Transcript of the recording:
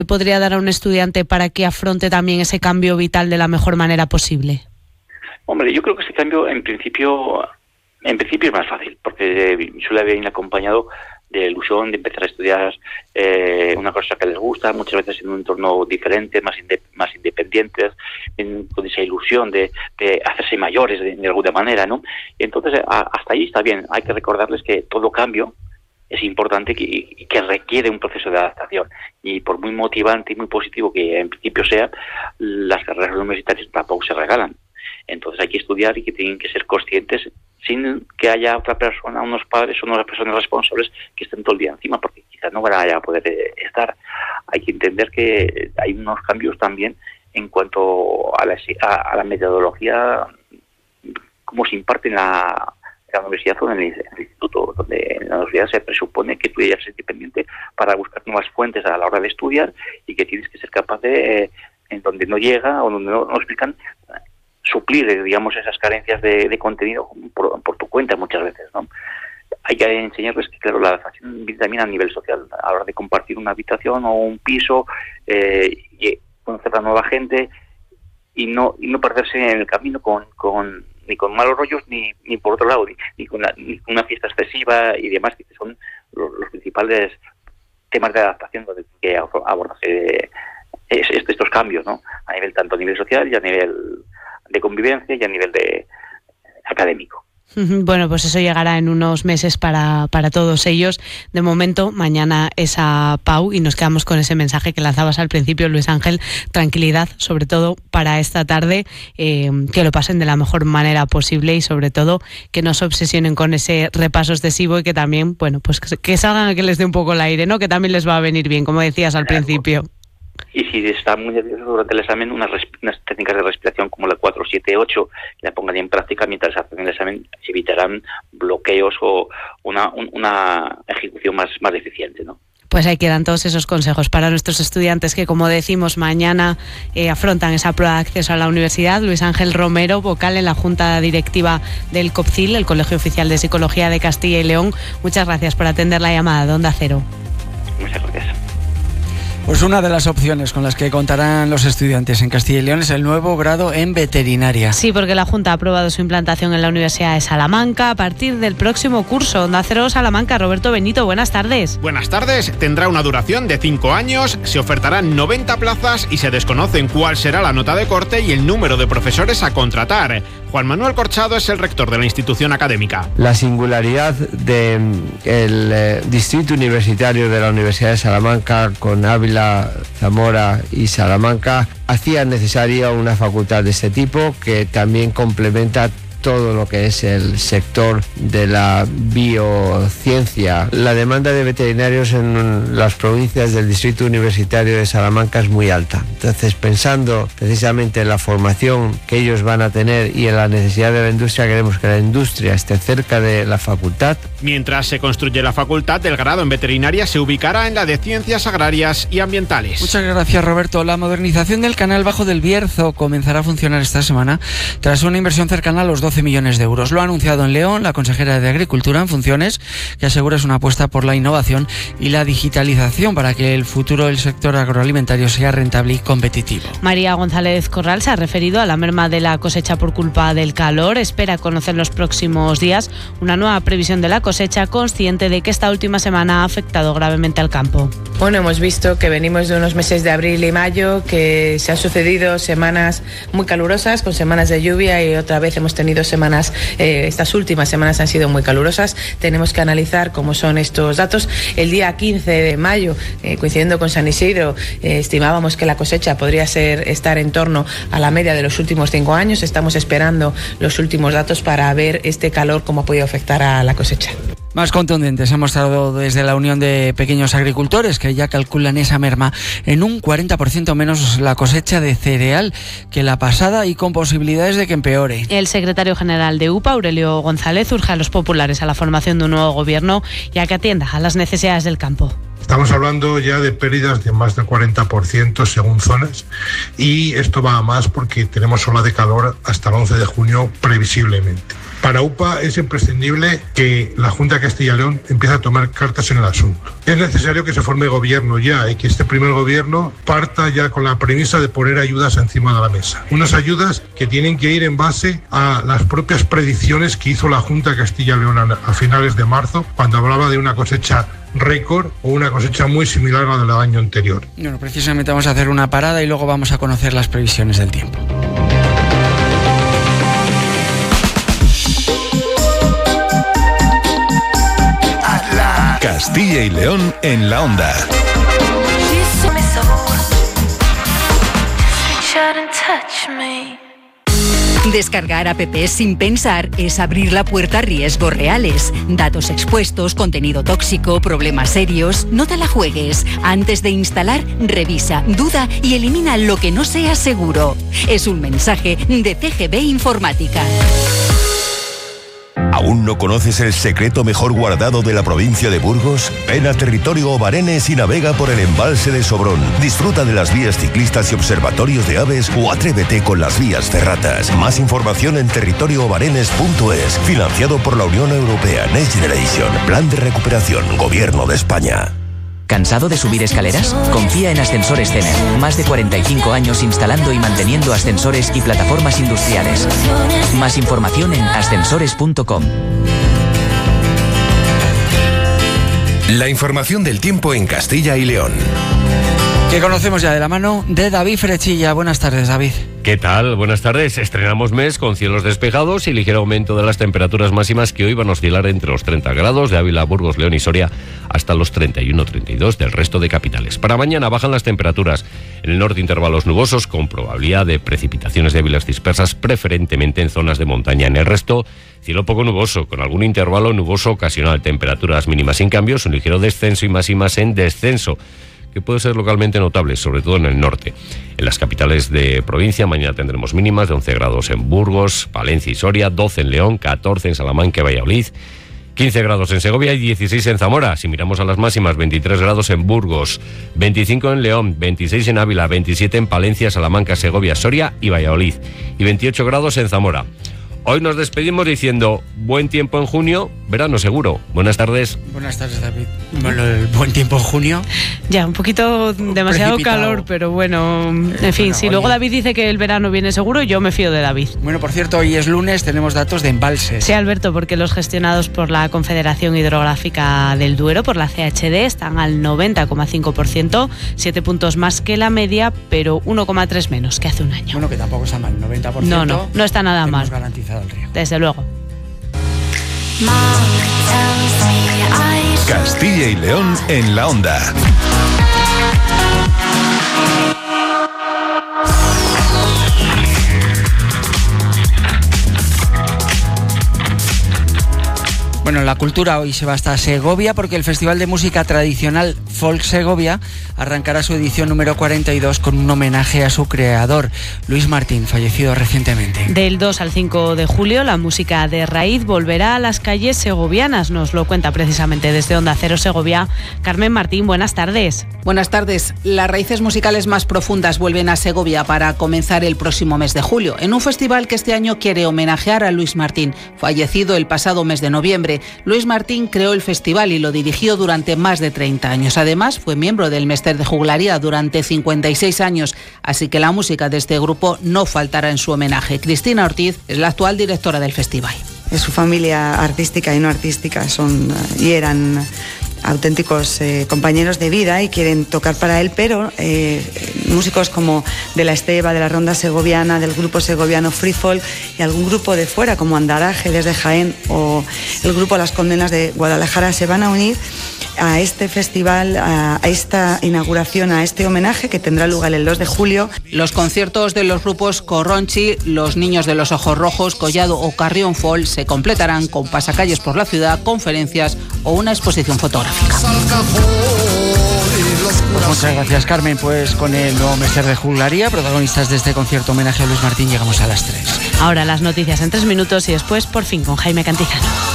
podría dar a un estudiante para que afronte también ese cambio vital de la mejor manera posible? Hombre, yo creo que ese cambio en principio es más fácil, porque suele haber acompañado de ilusión de empezar a estudiar una cosa que les gusta, muchas veces en un entorno diferente, más independientes, con esa ilusión de hacerse mayores de alguna manera, ¿no? Y entonces hasta ahí está bien. Hay que recordarles que todo cambio es importante y que requiere un proceso de adaptación. Y por muy motivante y muy positivo que en principio sea, las carreras universitarias tampoco se regalan. Entonces hay que estudiar y que tienen que ser conscientes sin que haya otra persona, unos padres o unas personas responsables que estén todo el día encima, porque quizás no van a poder estar. Hay que entender que hay unos cambios también en cuanto a la metodología, cómo se imparte en la universidad o en el instituto, donde en la universidad se presupone que tú ya eres independiente para buscar nuevas fuentes a la hora de estudiar y que tienes que ser capaz de, en donde no llega o donde no explican, suplir, digamos, esas carencias de contenido por tu cuenta muchas veces, ¿no? Hay que enseñarles que, claro, la adaptación también a nivel social, a la hora de compartir una habitación o un piso, y conocer a nueva gente y no perderse en el camino ni con malos rollos ni por otro lado, ni con una fiesta excesiva y demás, que son los principales temas de adaptación donde que abordarse estos cambios, ¿no? Tanto a nivel social y a nivel de convivencia y a nivel de académico. Bueno, pues eso llegará en unos meses para todos ellos. De momento, mañana es a Pau y nos quedamos con ese mensaje que lanzabas al principio, Luis Ángel. Tranquilidad, sobre todo para esta tarde, que lo pasen de la mejor manera posible y sobre todo que no se obsesionen con ese repaso excesivo y que también, bueno, pues que salgan a que les dé un poco el aire, ¿no? Que también les va a venir bien, como decías al principio. Y si está muy nervioso durante el examen, unas técnicas de respiración como la 4-7-8, que la pongan en práctica mientras hacen el examen, evitarán bloqueos o una ejecución más eficiente, ¿no? Pues ahí quedan todos esos consejos para nuestros estudiantes que, como decimos, mañana afrontan esa prueba de acceso a la universidad. Luis Ángel Romero, vocal en la Junta Directiva del COPCIL, el Colegio Oficial de Psicología de Castilla y León. Muchas gracias por atender la llamada de Onda Cero. Muchas gracias. Pues una de las opciones con las que contarán los estudiantes en Castilla y León es el nuevo grado en veterinaria. Sí, porque la Junta ha aprobado su implantación en la Universidad de Salamanca a partir del próximo curso. Onda Cero Salamanca, Roberto Benito, buenas tardes. Buenas tardes, tendrá una duración de 5 años, se ofertarán 90 plazas y se desconocen cuál será la nota de corte y el número de profesores a contratar. Juan Manuel Corchado es el rector de la institución académica. La singularidad del distrito universitario de la Universidad de Salamanca con Ávila, Zamora y Salamanca hacía necesaria una facultad de este tipo que también complementa todo lo que es el sector de la biociencia. La demanda de veterinarios en las provincias del Distrito Universitario de Salamanca es muy alta. Entonces, pensando precisamente en la formación que ellos van a tener y en la necesidad de la industria, queremos que la industria esté cerca de la facultad. Mientras se construye la facultad, el grado en veterinaria se ubicará en la de Ciencias Agrarias y Ambientales. Muchas gracias, Roberto. La modernización del canal Bajo del Bierzo comenzará a funcionar esta semana tras una inversión cercana a los 12 millones de euros. Lo ha anunciado en León la consejera de Agricultura en funciones, que asegura es una apuesta por la innovación y la digitalización para que el futuro del sector agroalimentario sea rentable y competitivo. María González Corral se ha referido a la merma de la cosecha por culpa del calor. Espera conocer en los próximos días una nueva previsión de la cosecha, consciente de que esta última semana ha afectado gravemente al campo. Bueno, hemos visto que venimos de unos meses de abril y mayo, que se han sucedido semanas muy calurosas con semanas de lluvia y otra vez hemos tenido semanas, estas últimas semanas han sido muy calurosas. Tenemos que analizar cómo son estos datos. El día 15 de mayo, coincidiendo con San Isidro, estimábamos que la cosecha podría estar en torno a la media de los últimos 5 años. Estamos esperando los últimos datos para ver este calor cómo ha podido afectar a la cosecha. Más contundentes se ha mostrado desde la Unión de Pequeños Agricultores, que ya calculan esa merma en un 40% menos la cosecha de cereal que la pasada y con posibilidades de que empeore. El secretario general de UPA, Aurelio González, urge a los populares a la formación de un nuevo gobierno y a que atienda a las necesidades del campo. Estamos hablando ya de pérdidas de más del 40% según zonas, y esto va a más porque tenemos ola de calor hasta el 11 de junio previsiblemente. Para UPA es imprescindible que la Junta de Castilla y León empiece a tomar cartas en el asunto. Es necesario que se forme gobierno ya y que este primer gobierno parta ya con la premisa de poner ayudas encima de la mesa. Unas ayudas que tienen que ir en base a las propias predicciones que hizo la Junta de Castilla y León a finales de marzo, cuando hablaba de una cosecha récord o una cosecha muy similar a la del año anterior. Bueno, precisamente vamos a hacer una parada y luego vamos a conocer las previsiones del tiempo. Castilla y León en la onda. Descargar apps sin pensar es abrir la puerta a riesgos reales. Datos expuestos, contenido tóxico, problemas serios. No te la juegues. Antes de instalar, revisa, duda y elimina lo que no sea seguro. Es un mensaje de CGB Informática. ¿Aún no conoces el secreto mejor guardado de la provincia de Burgos? Ven a Territorio Obarenes y navega por el embalse de Sobrón. Disfruta de las vías ciclistas y observatorios de aves o atrévete con las vías ferratas. Más información en territorioobarenes.es. Financiado por la Unión Europea Next Generation. Plan de recuperación. Gobierno de España. ¿Cansado de subir escaleras? Confía en Ascensores Zener. Más de 45 años instalando y manteniendo ascensores y plataformas industriales. Más información en ascensores.com. La información del tiempo en Castilla y León. Que conocemos ya de la mano de David Frechilla. Buenas tardes, David. ¿Qué tal? Buenas tardes. Estrenamos mes con cielos despejados y ligero aumento de las temperaturas máximas que hoy van a oscilar entre los 30 grados de Ávila, Burgos, León y Soria hasta los 31-32 del resto de capitales. Para mañana bajan las temperaturas. En el norte intervalos nubosos con probabilidad de precipitaciones débiles dispersas, preferentemente en zonas de montaña. En el resto, cielo poco nuboso, con algún intervalo nuboso ocasional. Temperaturas mínimas sin cambios, un ligero descenso y máximas en descenso, que puede ser localmente notable, sobre todo en el norte. En las capitales de provincia, mañana tendremos mínimas de 11 grados en Burgos, Palencia y Soria, 12 en León, 14 en Salamanca y Valladolid, 15 grados en Segovia y 16 en Zamora. Si miramos a las máximas, 23 grados en Burgos, 25 en León, 26 en Ávila, 27 en Palencia, Salamanca, Segovia, Soria y Valladolid, y 28 grados en Zamora. Hoy nos despedimos diciendo buen tiempo en junio, verano seguro. Buenas tardes. Buenas tardes, David. Bueno, el buen tiempo en junio. Ya, un poquito demasiado calor, pero bueno, en fin, si luego David dice que el verano viene seguro, yo me fío de David. Bueno, por cierto, hoy es lunes, tenemos datos de embalses. Sí, Alberto, porque los gestionados por la Confederación Hidrográfica del Duero, por la CHD, están al 90,5%, 7 puntos más que la media, pero 1,3 menos que hace un año. Bueno, que tampoco está mal, 90%. No está nada mal. Garantizado el río. Desde luego. Castilla y León en la onda. Bueno, la cultura hoy se va hasta Segovia porque el Festival de Música Tradicional Folk Segovia arrancará su edición número 42 con un homenaje a su creador, Luis Martín, fallecido recientemente. Del 2 al 5 de julio, la música de raíz volverá a las calles segovianas. Nos lo cuenta precisamente desde Onda Cero Segovia Carmen Martín. Buenas tardes. Buenas tardes. Las raíces musicales más profundas vuelven a Segovia para comenzar el próximo mes de julio, en un festival que este año quiere homenajear a Luis Martín, fallecido el pasado mes de noviembre. Luis Martín creó el festival y lo dirigió durante más de 30 años. Además, fue miembro del Mester de Juglaría durante 56 años, así que la música de este grupo no faltará en su homenaje. Cristina Ortiz es la actual directora del festival. Su familia artística y no artística eran auténticos compañeros de vida y quieren tocar para él, pero músicos como de la Esteba, de la Ronda Segoviana, del grupo segoviano Free Folk y algún grupo de fuera como Andaraje desde Jaén o el grupo Las Condenas de Guadalajara se van a unir a este festival, a esta inauguración, a este homenaje que tendrá lugar el 2 de julio. Los conciertos de los grupos Corronchi, Los Niños de los Ojos Rojos, Collado o Carrión Folk se completarán con pasacalles por la ciudad, conferencias o una exposición fotográfica. Pues muchas gracias, Carmen. Pues con el nuevo Mester de Juglaría, protagonistas de este concierto homenaje a Luis Martín, llegamos a las 3. Ahora las noticias en 3 minutos y después, por fin, con Jaime Cantizano.